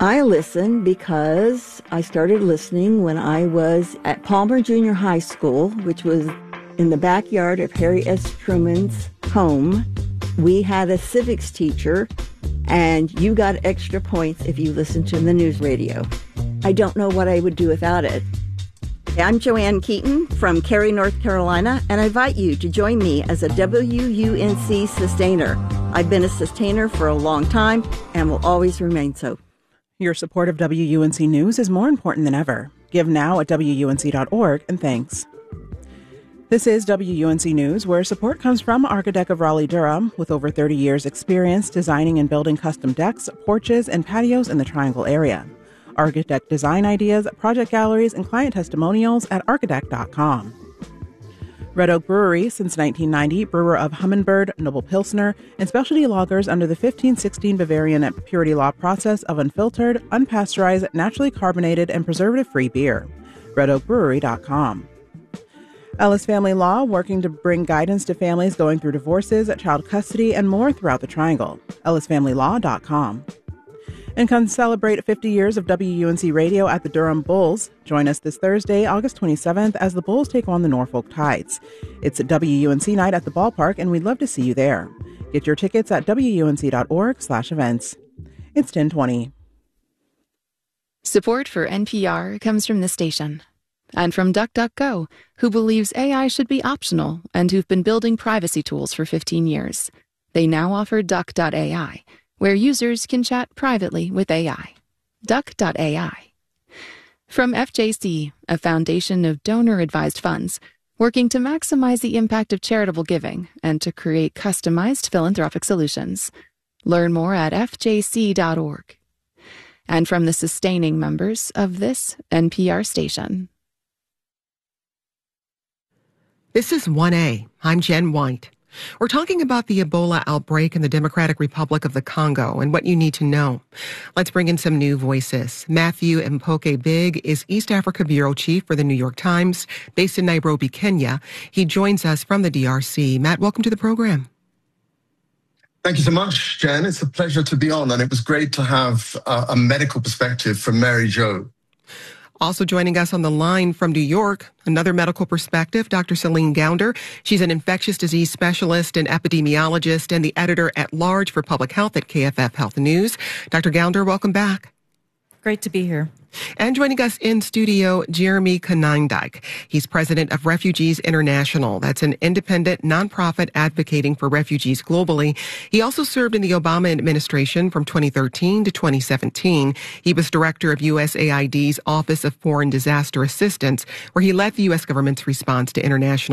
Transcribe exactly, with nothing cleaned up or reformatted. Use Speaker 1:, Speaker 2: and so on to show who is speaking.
Speaker 1: I listen because I started listening when I was at Palmer Junior High School, which was in the backyard of Harry S. Truman's home. We had a civics teacher, and you got extra points if you listened to the news radio. I don't know what I would do without it. I'm Joanne Keaton from Cary, North Carolina, and I invite you to join me as a W U N C sustainer. I've been a sustainer for a long time and will always remain so.
Speaker 2: Your support of W U N C News is more important than ever. Give now at W U N C dot org, and thanks. This is W U N C News, where support comes from Architect of Raleigh-Durham, with over thirty years' experience designing and building custom decks, porches, and patios in the Triangle area. Architect design ideas, project galleries, and client testimonials at architect dot com. Red Oak Brewery, since nineteen ninety, brewer of Humminbird, Noble Pilsner, and specialty lagers under the fifteen sixteen Bavarian purity law process of unfiltered, unpasteurized, naturally carbonated, and preservative-free beer. red oak brewery dot com. Ellis Family Law, working to bring guidance to families going through divorces, child custody, and more throughout the Triangle. ellis family law dot com. And come celebrate fifty years of W U N C Radio at the Durham Bulls. Join us this Thursday, August twenty-seventh, as the Bulls take on the Norfolk Tides. It's a W U N C night at the ballpark, and we'd love to see you there. Get your tickets at W U N C dot org slash events. It's ten twenty.
Speaker 3: Support for N P R comes from the station. And from DuckDuckGo, who believes A I should be optional and who've been building privacy tools for fifteen years. They now offer Duck dot A I, where users can chat privately with A I. Duck dot A I. From F J C, a foundation of donor-advised funds, working to maximize the impact of charitable giving and to create customized philanthropic solutions. Learn more at F J C dot org. And from the sustaining members of this N P R station.
Speaker 4: This is one A. I'm Jen White. We're talking about the Ebola outbreak in the Democratic Republic of the Congo and what you need to know. Let's bring in some new voices. Matthew Mpoke Big is East Africa Bureau Chief for the New York Times, based in Nairobi, Kenya. He joins us from the D R C. Matt, welcome to the program.
Speaker 5: Thank you so much, Jen. It's a pleasure to be on, and it was great to have uh, a medical perspective from Mary Jo.
Speaker 4: Also joining us on the line from New York, another medical perspective, Doctor Celine Gounder. She's an infectious disease specialist and epidemiologist and the editor-at-large for public health at K F F Health News. Doctor Gounder, welcome back.
Speaker 6: Great to be here.
Speaker 4: And joining us in studio, Jeremy Konyndyk. He's president of Refugees International. That's an independent nonprofit advocating for refugees globally. He also served in the Obama administration from twenty thirteen to twenty seventeen. He was director of U S A I D's Office of Foreign Disaster Assistance, where he led the U S government's response to international